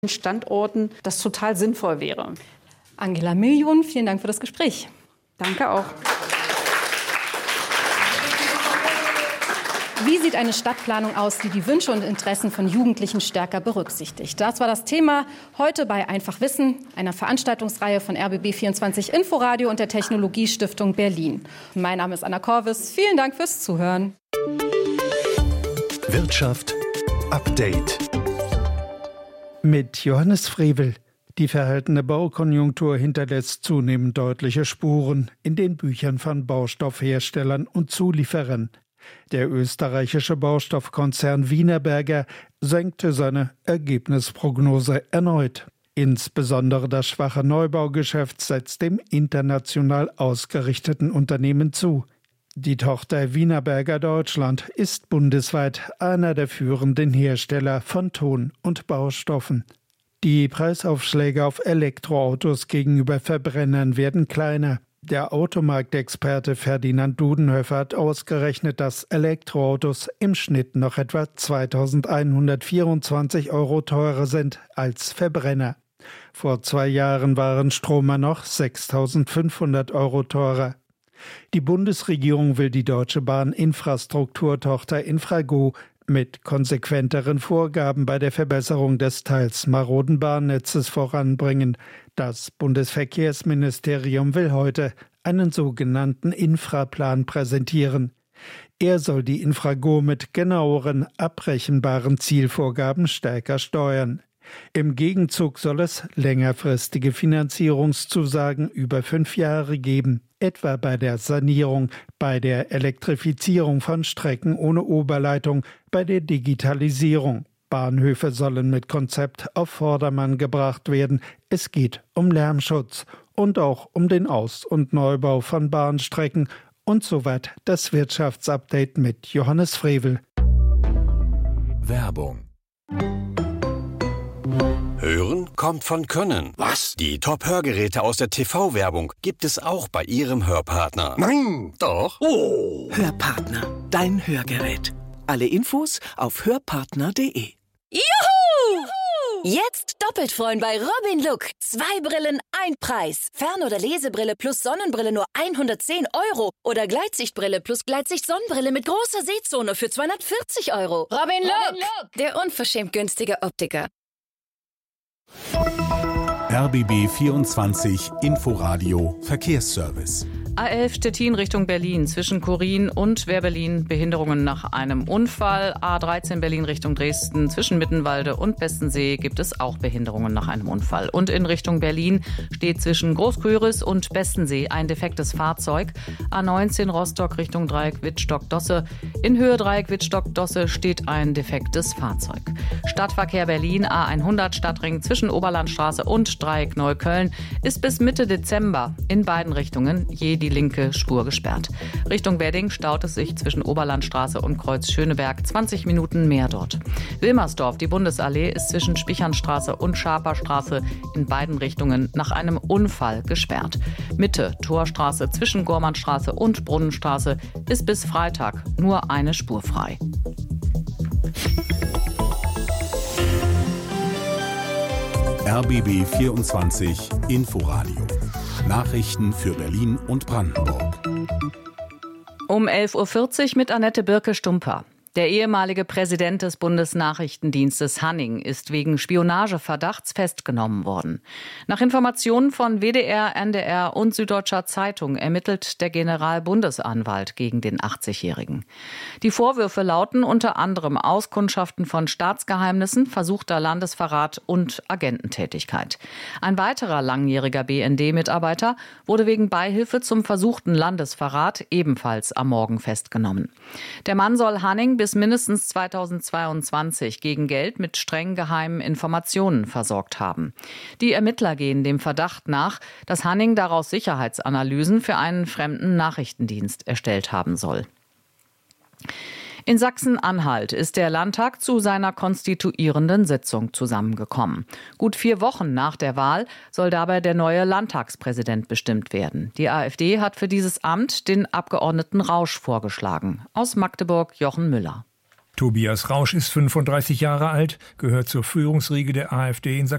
Standorten das total sinnvoll wäre. Angela Miljon, vielen Dank für das Gespräch. Danke auch. Wie sieht eine Stadtplanung aus, die die Wünsche und Interessen von Jugendlichen stärker berücksichtigt? Das war das Thema heute bei Einfach Wissen, einer Veranstaltungsreihe von RBB24 Inforadio und der Technologiestiftung Berlin. Mein Name ist Anna Korvis. Vielen Dank fürs Zuhören. Wirtschaft Update mit Johannes Frevel. Die verhaltene Baukonjunktur hinterlässt zunehmend deutliche Spuren in den Büchern von Baustoffherstellern und Zulieferern. Der österreichische Baustoffkonzern Wienerberger senkte seine Ergebnisprognose erneut. Insbesondere das schwache Neubaugeschäft setzt dem international ausgerichteten Unternehmen zu. Die Tochter Wienerberger Deutschland ist bundesweit einer der führenden Hersteller von Ton- und Baustoffen. Die Preisaufschläge auf Elektroautos gegenüber Verbrennern werden kleiner. Der Automarktexperte Ferdinand Dudenhöfer hat ausgerechnet, dass Elektroautos im Schnitt noch etwa 2.124 € teurer sind als Verbrenner. Vor 2 Jahren waren Stromer noch 6.500 € teurer. Die Bundesregierung will die Deutsche Bahn Infrastrukturtochter Infrago mit konsequenteren Vorgaben bei der Verbesserung des teils maroden Bahnnetzes voranbringen. Das Bundesverkehrsministerium will heute einen sogenannten Infraplan präsentieren. Er soll die Infrago mit genaueren, abrechenbaren Zielvorgaben stärker steuern. Im Gegenzug soll es längerfristige Finanzierungszusagen über 5 Jahre geben, etwa bei der Sanierung, bei der Elektrifizierung von Strecken ohne Oberleitung, bei der Digitalisierung. Bahnhöfe sollen mit Konzept auf Vordermann gebracht werden. Es geht um Lärmschutz und auch um den Aus- und Neubau von Bahnstrecken. Und soweit das Wirtschaftsupdate mit Johannes Frevel. Werbung. Hören kommt von Können. Was? Die Top-Hörgeräte aus der TV-Werbung gibt es auch bei Ihrem Hörpartner. Nein! Doch. Oh! Hörpartner, dein Hörgerät. Alle Infos auf hörpartner.de. Juhu! Jetzt doppelt freuen bei Robin Look. 2 Brillen, 1 Preis. Fern- oder Lesebrille plus Sonnenbrille nur 110 € oder Gleitsichtbrille plus Gleitsicht-Sonnenbrille mit großer Sehzone für 240 €. Robin Look, der unverschämt günstige Optiker. RBB 24 Inforadio Verkehrsservice. A11 Stettin Richtung Berlin zwischen Chorin und Wehr-Berlin Behinderungen nach einem Unfall. A13 Berlin Richtung Dresden zwischen Mittenwalde und Bestensee gibt es auch Behinderungen nach einem Unfall. Und in Richtung Berlin steht zwischen Großküris und Bestensee ein defektes Fahrzeug. A19 Rostock Richtung Dreieck Wittstock-Dosse. In Höhe Dreieck Wittstock-Dosse steht ein defektes Fahrzeug. Stadtverkehr Berlin A100 Stadtring zwischen Oberlandstraße und Dreieck Neukölln ist bis Mitte Dezember in beiden Richtungen je die linke Spur gesperrt. Richtung Wedding staut es sich zwischen Oberlandstraße und Kreuz Schöneberg 20 Minuten mehr dort. Wilmersdorf, die Bundesallee, ist zwischen Spichernstraße und Schaperstraße in beiden Richtungen nach einem Unfall gesperrt. Mitte, Torstraße zwischen Gormannstraße und Brunnenstraße ist bis Freitag nur eine Spur frei. RBB 24 Inforadio. Nachrichten für Berlin und Brandenburg. Um 11.40 Uhr mit Annette Birke-Stumper. Der ehemalige Präsident des Bundesnachrichtendienstes Hanning ist wegen Spionageverdachts festgenommen worden. Nach Informationen von WDR, NDR und Süddeutscher Zeitung ermittelt der Generalbundesanwalt gegen den 80-Jährigen. Die Vorwürfe lauten unter anderem Auskundschaften von Staatsgeheimnissen, versuchter Landesverrat und Agententätigkeit. Ein weiterer langjähriger BND-Mitarbeiter wurde wegen Beihilfe zum versuchten Landesverrat ebenfalls am Morgen festgenommen. Der Mann soll Hanning bis mindestens 2022 gegen Geld mit streng geheimen Informationen versorgt haben. Die Ermittler gehen dem Verdacht nach, dass Hanning daraus Sicherheitsanalysen für einen fremden Nachrichtendienst erstellt haben soll. In Sachsen-Anhalt ist der Landtag zu seiner konstituierenden Sitzung zusammengekommen. Gut 4 Wochen nach der Wahl soll dabei der neue Landtagspräsident bestimmt werden. Die AfD hat für dieses Amt den Abgeordneten Rausch vorgeschlagen. Aus Magdeburg Jochen Müller. Tobias Rausch ist 35 Jahre alt, gehört zur Führungsriege der AfD in Sachsen.